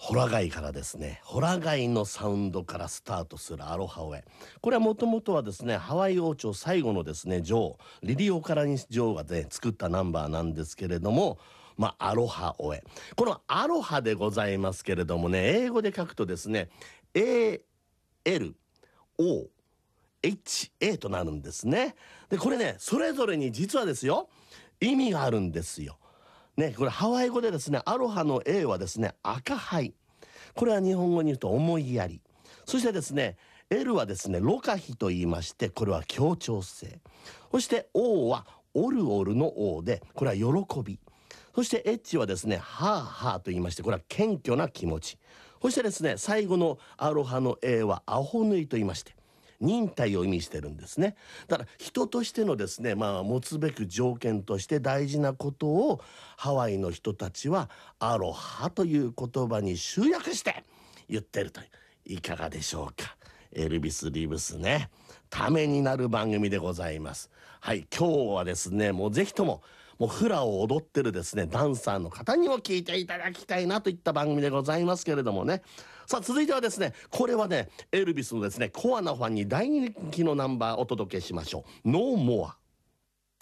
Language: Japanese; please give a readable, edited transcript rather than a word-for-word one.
ホラガイからですね、ホラガイのサウンドからスタートするアロハオエ。これはもともとはですね、ハワイ王朝最後のですね、女王、リリオ・カラニス女王がね、作ったナンバーなんですけれども、アロハオエ。このアロハでございますけれどもね、英語で書くとですね、ALOHA となるんですね。で、これね、それぞれに実はですよ、意味があるんですよ。ね、これハワイ語でですね、アロハの A はですね、赤灰。これは日本語に言うと思いやり。そしてですね、L はですね、ロカヒと言いまして、これは協調性。そして O はオルオルの O で、これは喜び。そして H はですね、ハーハーと言いまして、これは謙虚な気持ち。そしてですね、最後のアロハの A はアホヌイと言いまして、忍耐を意味してるんですね。だから人としてのですね、持つべく条件として大事なことをハワイの人たちはアロハという言葉に集約して言ってるという、いかがでしょうか。エルビス・リブスね、ためになる番組でございます。はい、今日はですね、もうぜひともフラを踊ってるですね、ダンサーの方にも聞いていただきたいなといった番組でございますけれどもね。さあ続いてはですね、これはね、エルビスのですね、コアなファンに大人気のナンバーをお届けしましょう。ノーモア。